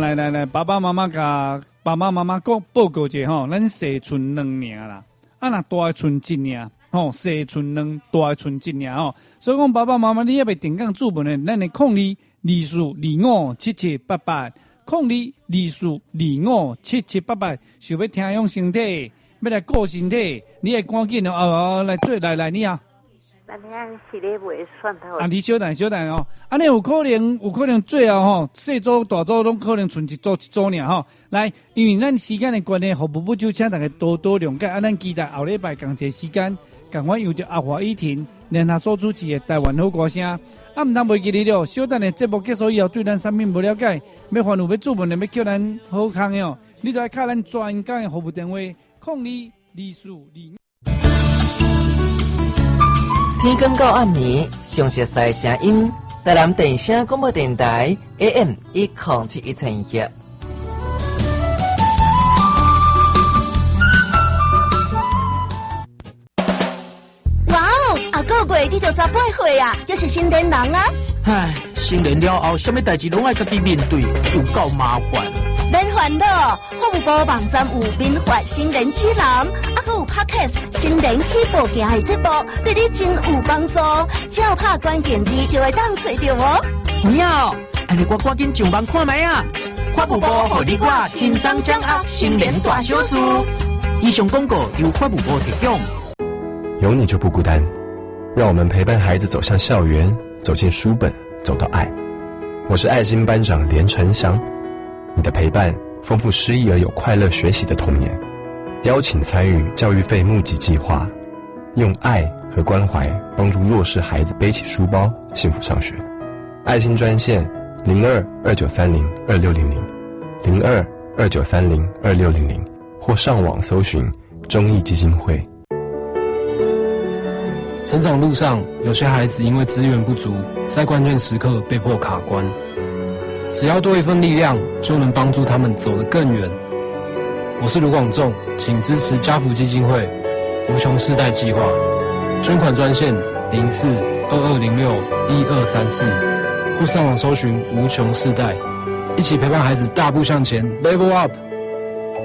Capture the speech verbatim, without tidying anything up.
来来来，爸爸妈妈甲爸爸妈妈讲报告一下吼，咱生剩两年啦，啊若大的剩一年，吼生剩两大的剩一年吼，所以讲爸爸妈妈你也袂定岗注文的，咱的控二二四二五七七八八，控二二四二五七七八八，想要听养身体，要来顾身体，你会赶紧哦，哦来做来来你啊。 咱遐是咧卖蒜头。 啊，你小等小等哦，安尼有可能有可能最后吼，细组大组拢可能剩一组一组尔吼。来，因为咱时间的关系，服务部就请大家多多谅解。啊，咱期待后礼拜同一时间，赶快由着阿华依婷联合所主持的台湾好歌声。啊，毋通袂记哩了，小等的节目结束以后，对咱产品无了解，要烦恼要注文的，要叫咱好康的哦，你就要敲咱专家的服务电话：零二二四二。 天光到暗暝，详熟悉声音，台南电声广播电台 A M 一零七一千一。 哇哦，阿个月你就十八岁啊，又是新年人啊！ 唉，新年了后，什么代志拢爱家己面对，又够麻烦。 免烦恼，服务部网站有免费新年指南，啊，还有 Podcast 新年起步行的节目，对你真有帮助。只要拍关键字，就会当找到哦。 有哦，安尼我赶紧上网看卖啊！法务部互你我轻松掌握新年大小事。以上广告由法务部提供。 有你就不孤单，让我们陪伴孩子走向校园，走进书本，走到爱。我是爱心班长连晨祥。你的陪伴丰富诗意而有快乐学习的童年，邀请参与教育费募集计划，用爱和关怀帮助弱势孩子背起书包，幸福上学。爱心专线零二二九三零二六零零零二二九三零二六零零，或上网搜寻忠义基金会。 成长路上，有些孩子因为资源不足，在关键时刻被迫卡关。只要多一份力量，就能帮助他们走得更远。我是卢广仲，请支持家福基金会无穷世代计划，捐款专线零四二二零六一二三四，或上网搜寻无穷世代，一起陪伴孩子大步向前 ，Level Up。